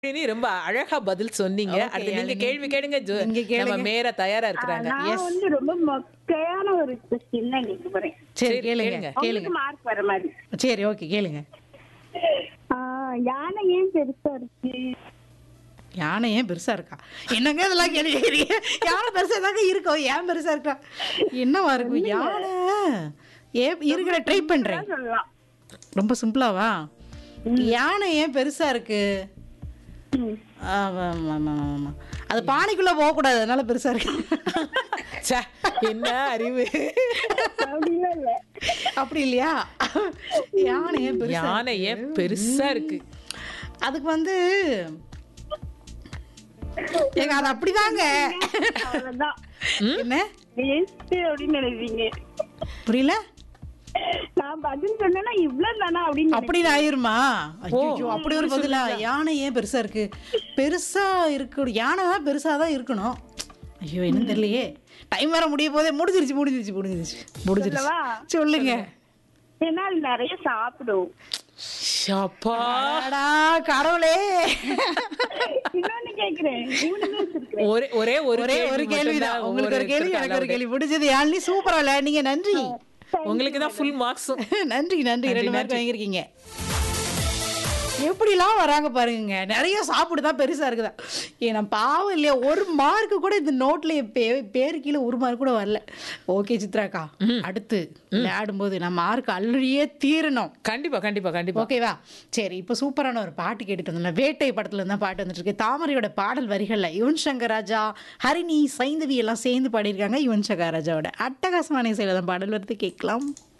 நீ ரொம்ப அழகா பதில் சொன்னீங்க. ஓகே அடுத்து நீங்க யாழினி. கேள்வி கேளுங்க. நீங்க நம்ம கேளுங்க. மேயரா தயாரா இருக்கிறாங்க. நான் எஸ். ரொம்ப மொக்கையான ஒரு கொஸ்டின் தான் கேட்க போறேன். சரி சரி, கேளுங்க கேளுங்க. கேளுங்க. உங்களுக்கு மார்க் வர மாதிரி. சரி ஓகே கேளுங்க. யானை ஏன் பெருசா இருக்கு? யானை ஏன் பெருசா இருக்கா? என்னங்க இதெல்லாம் கேள்வி கேக்குறீங்க? யானை பெருசா தாங்க இருக்கும். ஏன் பெருசா இருக்கா? என்னவா இருக்கும் யானை? இருக்கிற ட்ரை பண்றேன். சொல்லலாம். ரொம்ப சிம்பிளாவா? யானை ஏன் பெருசா இருக்கு? ம். ஆமா, ஆமா, ஆமா, ஆமா. அது பானைக்குள்ள போக கூடாது, அதனால பெருசா இருக்கு. ச்சே, என்ன அறிவு. அப்படிலாம் இல்ல. அப்படி இல்லையா? யானை ஏன் பெருசா யானை இருக்கு? ஏன் பெருசா இருக்கு? அதுக்கு வந்து ஏங்க அது அப்படிதாங்க. அவ்வளவுதான். என்ன வேஸ்ட் அப்படின்னு நினைப்பீங்க. புரியல? நான் பதில் சொன்னேன்னா இவ்வளவு தானா அப்படின்னு அப்படின்னு ஆயிருமா? ஐயோ அப்படி ஒரு பதிலா? யானை ஏன் பெருசா இருக்கு? பெருசா இருக்கு, யானை தான் பெருசா தான் இருக்கணும். ஐயோ என்ன தெரியலையே. டைம் வேற முடிய போதே. முடிஞ்சிருச்சு. சொல்லவா? சொல்லுங்க. ஏன்னா அது நிறைய சாப்பிடும். ஷப்பா. அடடா, கடவுளே. இன்னொன்னு கேக்குறேன். மூணுமே வச்சிருக்கேன். ஒரே ஒரு கேள்விதான். உங்களுக்கு ஒரு கேள்வி, எனக்கு ஒரு கேள்வி. முடிஞ்சது. யாழினி சூப்பரா விளையாடுனீங்க. நன்றி. உங்களுக்கு தான் ஃபுல் மார்க்ஸும். நன்றி 2 மார்க் வாங்கியிருக்கீங்க. எப்படிலாம் வராங்க பாருங்க. நிறைய சாப்பிடுதான் பெருசா இருக்குதா? நான் பாவம் இல்லையா, ஒரு மார்க்கு கூட இந்த நோட்ல பேரு கீழே ஒரு மார்க் கூட வரல. ஓகே சித்ராக்கா, அடுத்து விளையாடும்போது நான் மார்க் அள்ளியே தீரணும். கண்டிப்பா. ஓகேவா? சரி, இப்போ சூப்பரான ஒரு பாட்டு கேட்டுட்டு வந்தோம். வேட்டை படத்துல இருந்தா பாட்டு வந்துட்டு இருக்கு. தாமரையோட பாடல் வரிகள்ல யுவன் சங்கர் ராஜா, ஹரிணி, சைந்தவி எல்லாம் சேர்ந்து பாடியிருக்காங்க. யுவன் சங்கர் ராஜாவோட அட்டகாசமான இசையில தான் பாடல் வருது, கேட்கலாம்.